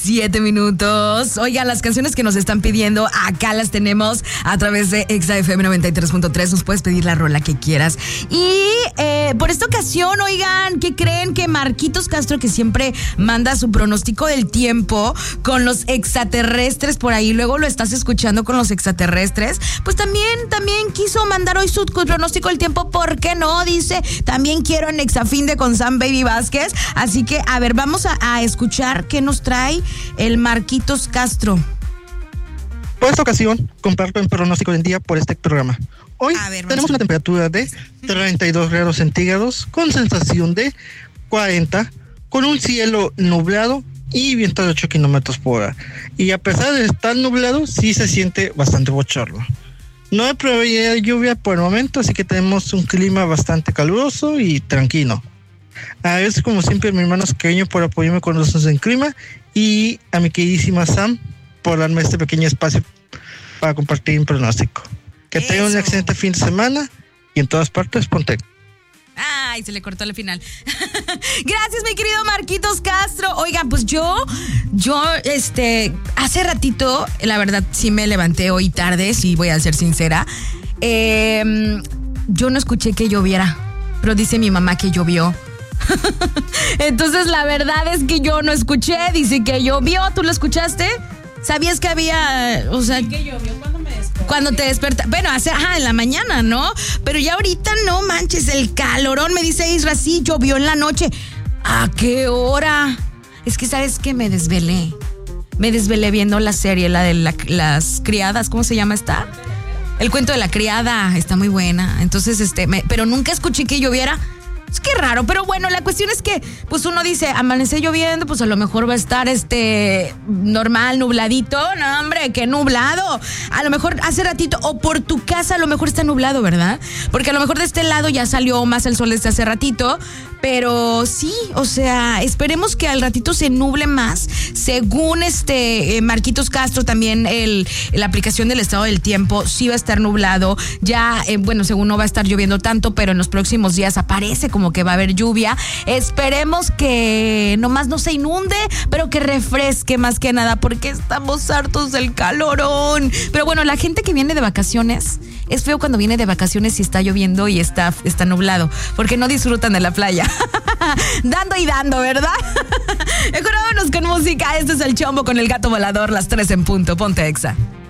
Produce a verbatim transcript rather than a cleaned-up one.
Siete minutos. Oigan, las canciones que nos están pidiendo, acá las tenemos a través de Exa F M noventa y tres punto tres. Nos puedes pedir la rola que quieras. Y eh, por esta ocasión, oigan, ¿qué creen? Que Marquitos Castro, que siempre manda su pronóstico del tiempo con los extraterrestres por ahí, luego lo estás escuchando con los extraterrestres, pues también, también quiso mandar hoy su pronóstico del tiempo. ¿Por qué no? Dice, también quiero en Exafinde con Sam Baby Vázquez. Así que, a ver, vamos a, a escuchar qué nos trae el Marquitos Castro. Por esta ocasión, comparto el pronóstico del día por este programa. Hoy ver, tenemos una temperatura de treinta y dos grados centígrados, con sensación de cuarenta, con un cielo nublado y viento de ocho kilómetros por hora. Y a pesar de estar nublado, sí se siente bastante bochorno. No hay probabilidad de lluvia por el momento, así que tenemos un clima bastante caluroso y tranquilo. Agradezco como siempre a mi hermano pequeño por apoyarme con los asuntos del clima y a mi queridísima Sam por darme este pequeño espacio para compartir un pronóstico. Que tengan un excelente fin de semana y en todas partes ponte. Ay, se le cortó al final. Gracias, mi querido Marquitos Castro. Oigan, pues yo, yo, este, hace ratito, la verdad, sí me levanté hoy tarde, sí voy a ser sincera. Eh, yo no escuché que lloviera, pero dice mi mamá que llovió. Entonces la verdad es que yo no escuché, dice que llovió. ¿Tú lo escuchaste? ¿Sabías que había, o sea, que llovió cuando me desperté? Cuando te despertas, bueno, hace, ajá, en la mañana, ¿no? Pero ya ahorita no manches, el calorón, me dice Isra, sí, llovió en la noche. ¿A qué hora? Es que sabes que me desvelé. Me desvelé viendo la serie, la de la, las criadas, ¿cómo se llama esta? El cuento de la criada, está muy buena. Entonces, este, me, pero nunca escuché que lloviera. Es que raro, pero bueno, la cuestión es que pues uno dice, amanece lloviendo, pues a lo mejor va a estar este normal, nubladito. No, hombre, qué nublado. A lo mejor hace ratito, o por tu casa a lo mejor está nublado, ¿verdad? Porque a lo mejor de este lado ya salió más el sol desde hace ratito. Pero sí, o sea, esperemos que al ratito se nuble más. Según este eh, Marquitos Castro, también el, la aplicación del estado del tiempo sí va a estar nublado. Ya, eh, bueno, según no va a estar lloviendo tanto, pero en los próximos días aparece como que va a haber lluvia. Esperemos que nomás no se inunde, pero que refresque más que nada, porque estamos hartos del calorón. Pero bueno, la gente que viene de vacaciones, es feo cuando viene de vacaciones y está lloviendo y está, está nublado, porque no disfrutan de la playa. Dando y dando, ¿verdad? Mejor vámonos con música. Este es El Chombo con El Gato Volador, las tres en punto. Ponte Exa.